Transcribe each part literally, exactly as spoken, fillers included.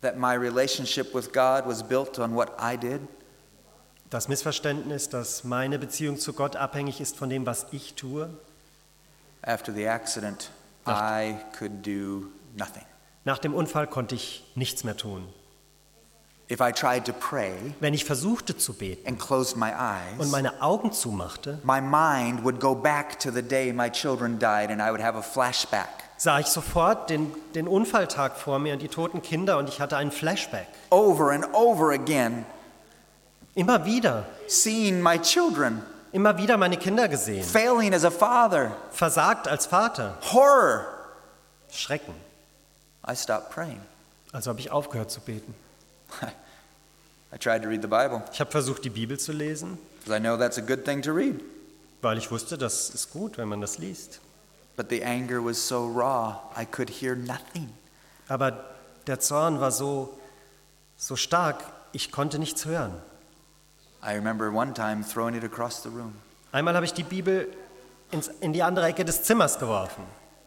that my relationship with God was built on what I did. Das Missverständnis, dass meine Beziehung zu Gott abhängig ist von dem, was ich tue. After the accident, Nach- I could do nothing. Nach dem Unfall konnte ich nichts mehr tun. If I tried to pray Wenn ich versuchte zu beten and closed my und eyes, meine Augen zumachte, my mind would go back to the day my children died and I would have a flashback. sah ich sofort den, den Unfalltag vor mir und die toten Kinder und ich hatte einen Flashback. Over and over again, Immer wieder, seeing my children immer wieder meine Kinder gesehen. failing as a father, Versagt als Vater. horror. Schrecken. I stopped praying. Also habe ich aufgehört zu beten. I tried to read the Bible Ich habe versucht, die Bibel zu lesen, because I know that's a good thing to read. weil ich wusste, das ist gut, wenn man das liest. But the anger was so raw, I could hear nothing. Aber der Zorn war so, so stark, ich konnte nichts hören. I remember one time throwing it across the room. Einmal habe ich die Bibel ins, in die andere Ecke des Zimmers geworfen.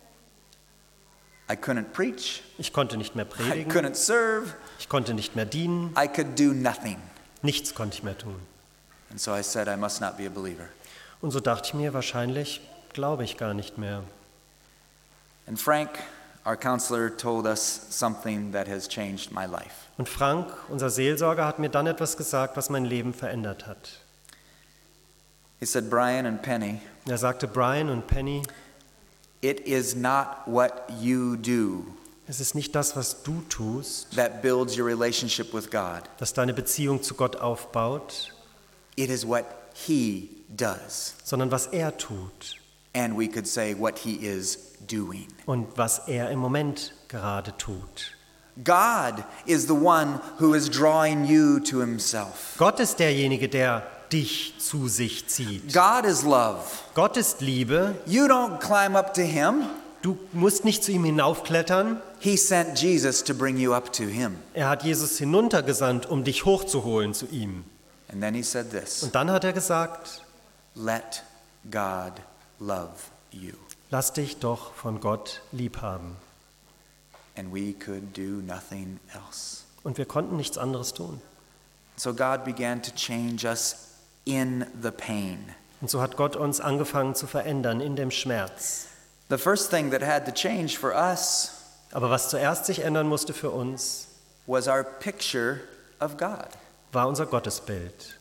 I couldn't preach. Ich konnte nicht mehr I predigen, couldn't serve. ich konnte nicht mehr dienen, I could do nothing. nichts konnte ich mehr tun. And so I said, I must not be a believer. Und so dachte ich mir, wahrscheinlich glaube ich gar nicht mehr. And Frank, our counselor, told us something that has changed my life. Und Frank, unser Seelsorger, hat mir dann etwas gesagt, was mein Leben verändert hat. He said, Brian and Penny, Er sagte, Brian und Penny, it is not what you do es ist nicht das, was du tust, that builds your relationship with God. das deine Beziehung zu Gott aufbaut, It is what He does. sondern was er tut And we could say what He is doing. und was er im Moment gerade tut. God is the one who is drawing you to Himself. Gott ist derjenige, der dich zu sich zieht. God is love. Gott ist Liebe. You don't climb up to Him. Du musst nicht zu ihm hinaufklettern. He sent Jesus to bring you up to Him. Er hat Jesus hinuntergesandt, um dich hochzuholen zu ihm. And then He said this, Und dann hat er gesagt, let God love you. lass dich doch von Gott lieb haben. And we could do nothing else. Und wir konnten nichts anderes tun. So God began to change us in the pain. Und so hat Gott uns angefangen zu verändern in dem Schmerz. The first thing that had to change for us Aber was zuerst sich ändern musste für uns, was our picture of God. war unser Gottesbild.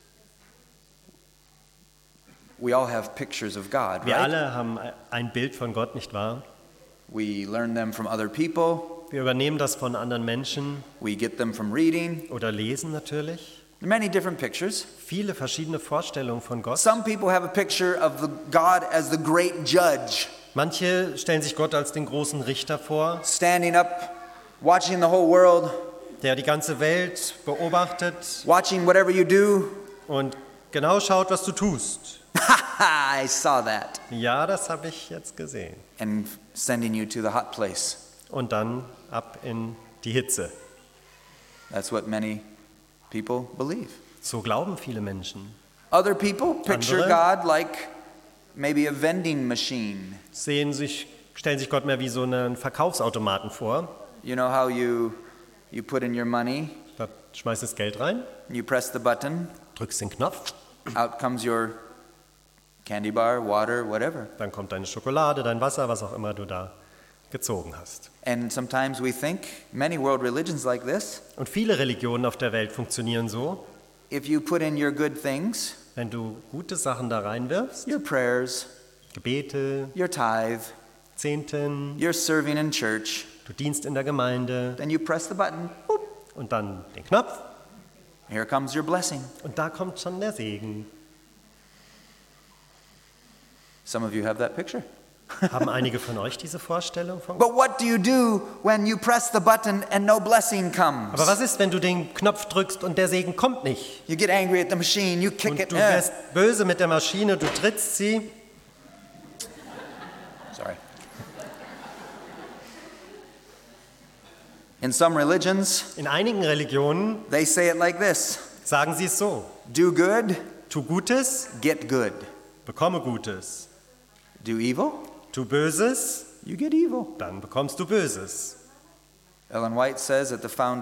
We all have pictures of God, Wir right? alle haben ein Bild von Gott, nicht wahr? We learn them from other people. Wir übernehmen das von anderen Menschen We get them from reading. oder lesen natürlich. There are many different pictures. Viele verschiedene Vorstellungen von Gott. Some people have a picture of the God as the great judge, Manche stellen sich Gott als den großen Richter vor, standing up, watching the whole world, der die ganze Welt beobachtet watching whatever you do. und genau schaut, was du tust. I saw that. Ja, das habe ich jetzt gesehen. And sending you to the hot place. Und dann ab in die Hitze. That's what many people believe. So glauben viele Menschen. Other people picture Andere? God like maybe a vending machine. Sehen sich, stellen sich Gott mehr wie so einen Verkaufsautomaten vor. You know how you you put in your money, Da schmeißt das Geld rein, you press the button, drückst den Knopf, out comes your candy bar, water, whatever. dann kommt deine Schokolade, dein Wasser, was auch immer du da gezogen hast. And sometimes we think many world religions like this. Und viele Religionen auf der Welt funktionieren so. If you put in your good things, Wenn du gute Sachen da reinwirfst, your prayers, Gebete, your tithe, Zehnten, your serving in church, du dienst in der Gemeinde then you press the button, boop, und dann den Knopf here comes your blessing. und da kommt schon der Segen. Some of you have that picture. Haben einige von euch diese Vorstellung von Gott? But what do you do when you press the button and no blessing comes? Aber was ist, wenn du den Knopf drückst und der Segen kommt nicht? You get angry at the machine, you kick Und it. du eh. wirst böse mit der Maschine, du trittst sie. Sorry. In some religions, In einigen Religionen they say it like this: sagen sie es so: do good, Tu Gutes, get good. bekomme Gutes. Do evil, Tu Böses, you get evil. dann bekommst du Böses. Ellen White says at the foundation